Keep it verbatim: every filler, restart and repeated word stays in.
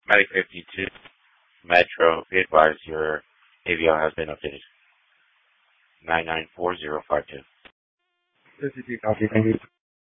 Medic fifty-two, Metro, be advised your A V L has been updated. nine nine four zero five two. fifty-two, copy, thank you.